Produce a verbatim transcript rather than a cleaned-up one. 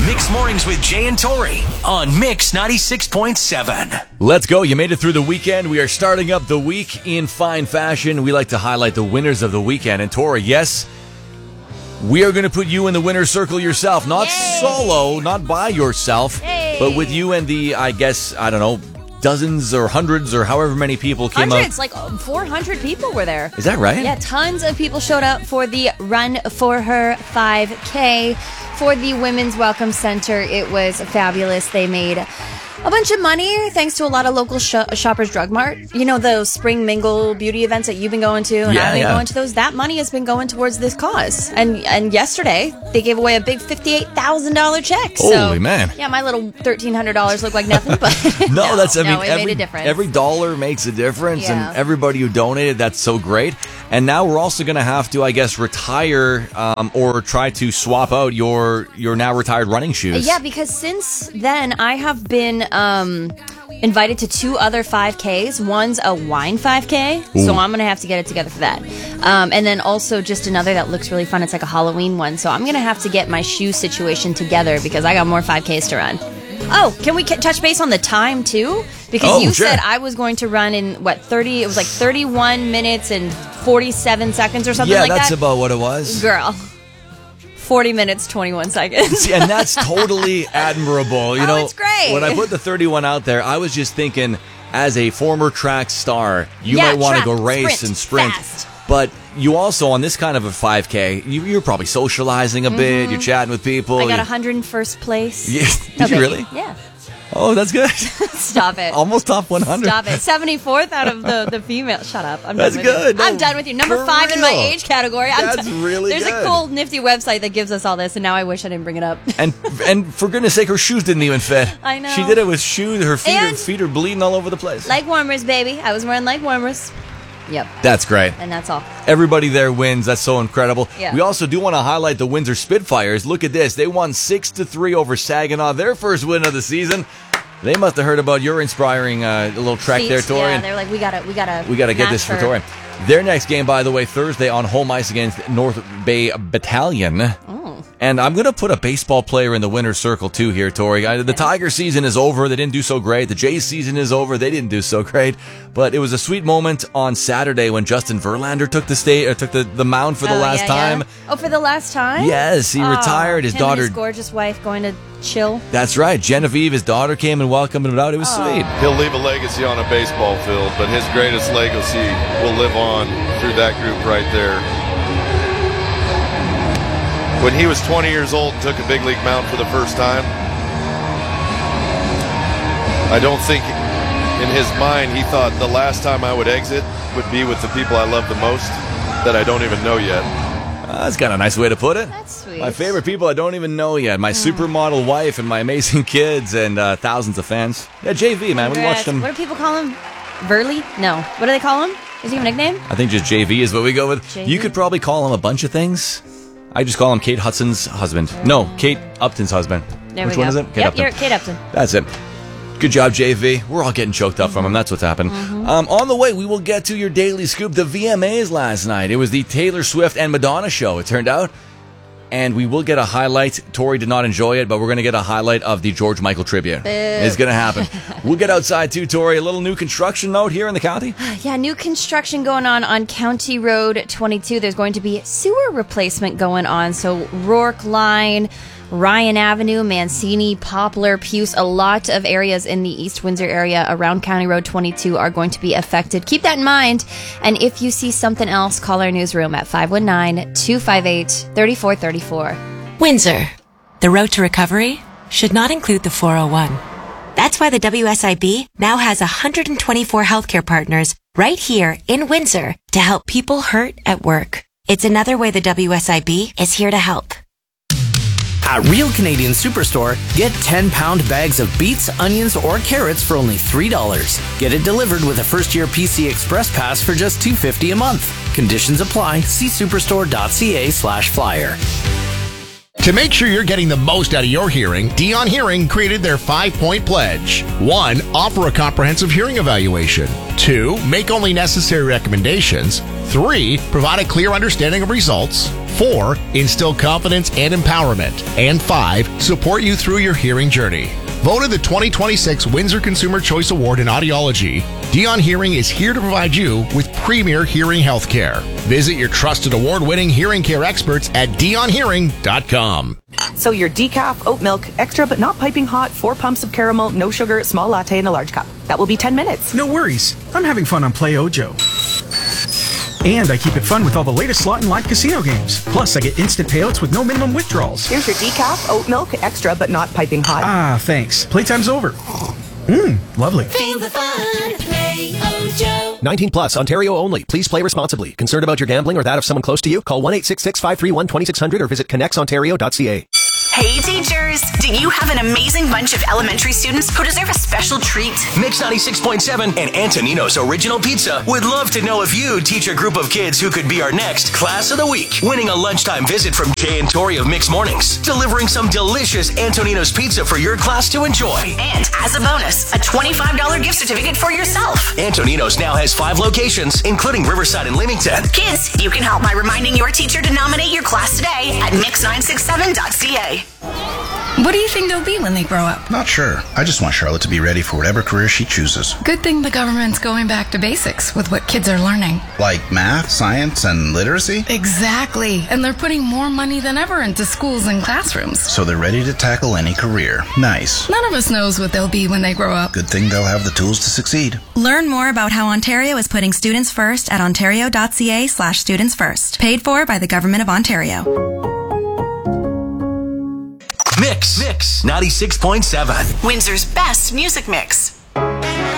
Mixed Mornings with Jay and Tori on Mix ninety-six point seven. Let's go. You made it through the weekend. We are starting up the week in fine fashion. We like to highlight the winners of the weekend. And Tori, yes, we are going to put you in the winner's circle yourself. Not Yay. solo, not by yourself, Yay. but with you and the, I guess, I don't know, dozens or hundreds or however many people came Hundreds, up. like four hundred people were there. Is that right? Yeah, tons of people showed up for the Run for Her five K for the Women's Welcome Center. It was fabulous. They made a bunch of money thanks to a lot of local sh- Shoppers Drug Mart. You know, those spring mingle beauty events that you've been going to and yeah, I've been yeah. going to those. That money has been going towards this cause. And and yesterday, they gave away a big fifty-eight thousand dollars check. Holy so, man. Yeah, my little thirteen hundred dollars looked like nothing, but no, no, that's, I mean, no, it every, made a difference. every dollar makes a difference, Yeah. and everybody who donated, that's so great. And now we're also going to have to, I guess, retire um, or try to swap out your your now retired running shoes. Yeah, because since then, I have been um, invited to two other five Ks. One's a wine five K, Ooh. so I'm going to have to get it together for that. Um, and then also just another that looks really fun. It's like a Halloween one. So I'm going to have to get my shoe situation together because I got more five Ks to run. Oh, can we c- touch base on the time, too? Because oh, you sure. said I was going to run in, what, thirty? It was like thirty-one minutes and forty-seven seconds or something yeah, like that? Yeah, that's about what it was. Girl. forty minutes, twenty-one seconds. See, and that's totally admirable. You oh, know, it's great. When I put the thirty-one out there, I was just thinking, as a former track star, you yeah, might want to track, go race sprint, and sprint. Fast. But you also, on this kind of a five K, you, you're probably socializing a mm-hmm. bit, you're chatting with people. I got you... one hundred first place. Yeah. Did no, you really? Yeah. Oh, that's good. Stop it. Almost top one hundred. Stop it. seventy-fourth out of the, the female. Shut up. I'm that's done with good. You. No, I'm done with you. Number five real. in my age category. I'm that's t- really There's good. There's a cool, nifty website that gives us all this, and now I wish I didn't bring it up. and and for goodness sake, her shoes didn't even fit. I know. She did it with shoes. Her feet, and her feet are bleeding all over the place. Leg warmers, baby. I was wearing leg warmers. Yep. That's great. And that's all. Everybody there wins. That's so incredible. Yeah. We also do want to highlight the Windsor Spitfires. Look at this. They won six to three over Saginaw. Their first win of the season. They must have heard about your inspiring uh, little trek Feet, there, Tori. Yeah, they're like, we gotta, we gotta, we gotta get this for Tori. Their next game, by the way, Thursday on home ice against North Bay Battalion. Oh. And I'm going to put a baseball player in the winner's circle, too, here, Tori. I, the Tiger season is over. They didn't do so great. The Jays season is over. They didn't do so great. But it was a sweet moment on Saturday when Justin Verlander took the state, or took the, the mound for the oh, last yeah, time. Yeah. Oh, for the last time? Yes, he oh, retired. His him daughter... and his gorgeous wife going to chill. That's right. Genevieve, his daughter, came and welcomed him out. It was oh. sweet. He'll leave a legacy on a baseball field, but his greatest legacy will live on through that group right there. When he was twenty years old and took a big league mound for the first time, I don't think in his mind he thought the last time I would exit would be with the people I love the most that I don't even know yet. Uh, that's got a nice way to put it. That's sweet. My favorite people I don't even know yet. My mm. supermodel wife and my amazing kids and uh, thousands of fans. Yeah, J V, man. Congrats. We watched him. What do people call him? Verley? No. What do they call him? Is he have a nickname? I think just J V is what we go with. J V? You could probably call him a bunch of things. I just call him Kate Hudson's husband. Mm. No, Kate Upton's husband. There Which we one go. is it? Kate yep, Upton. You're Kate Upton. That's it. Good job, J V. We're all getting choked up from him. That's what's happened. Mm-hmm. Um, on the way, we will get to your daily scoop, the V M As last night. It was the Taylor Swift and Madonna show, it turned out. And we will get a highlight. Tori did not enjoy it, but we're going to get a highlight of the George Michael tribute. Boo. It's going to happen. We'll get outside too, Tori. A little new construction note here in the county. Yeah, new construction going on on County Road twenty-two. There's going to be sewer replacement going on. So Rourke Line, Ryan Avenue, Mancini, Poplar, Puce, a lot of areas in the East Windsor area around County Road twenty-two are going to be affected. Keep that in mind. And if you see something else, call our newsroom at five one nine, two five eight, three four three four. Windsor. The road to recovery should not include the four oh one. That's why the W S I B now has one hundred twenty-four healthcare partners right here in Windsor to help people hurt at work. It's another way the W S I B is here to help. At Real Canadian Superstore, get ten-pound bags of beets, onions, or carrots for only three dollars. Get it delivered with a first-year P C Express Pass for just two dollars and fifty cents a month. Conditions apply. See superstore.ca slash flyer. To make sure you're getting the most out of your hearing, Dion Hearing created their five-point pledge. One, offer a comprehensive hearing evaluation. Two, make only necessary recommendations. Three, provide a clear understanding of results. Four, instill confidence and empowerment. And five, support you through your hearing journey. Voted the twenty twenty-six Windsor Consumer Choice Award in Audiology, Dion Hearing is here to provide you with premier hearing health care. Visit your trusted award-winning hearing care experts at dion hearing dot com. So your decaf, oat milk, extra but not piping hot, four pumps of caramel, no sugar, small latte in a large cup. That will be ten minutes. No worries. I'm having fun on Play Ojo. And I keep it fun with all the latest slot and live casino games. Plus, I get instant payouts with no minimum withdrawals. Here's your decaf, oat milk, extra but not piping hot. Ah, thanks. Playtime's over. Mmm, lovely. Feel the fun. Play Ojo. nineteen plus, Ontario only. Please play responsibly. Concerned about your gambling or that of someone close to you? Call one eight six six, five three one, two six zero zero or visit connects ontario dot c a. Hey teachers, do you have an amazing bunch of elementary students who deserve a special treat? Mix ninety-six point seven and Antonino's Original Pizza would love to know if you teach a group of kids who could be our next Class of the Week. Winning a lunchtime visit from Jay and Tori of Mix Mornings. Delivering some delicious Antonino's Pizza for your class to enjoy. And as a bonus, a twenty-five dollars gift certificate for yourself. Antonino's now has five locations, including Riverside and Leamington. Kids, you can help by reminding your teacher to nominate your class today at mix nine six seven dot c a. What do you think they'll be when they grow up? Not sure. I just want Charlotte to be ready for whatever career she chooses. Good thing the government's going back to basics with what kids are learning. Like math, science, and literacy? Exactly. And they're putting more money than ever into schools and classrooms. So they're ready to tackle any career. Nice. None of us knows what they'll be when they grow up. Good thing they'll have the tools to succeed. Learn more about how Ontario is putting students first at ontario dot c a slash students first. Paid for by the Government of Ontario. Mix. Mix ninety-six point seven. Windsor's best music mix.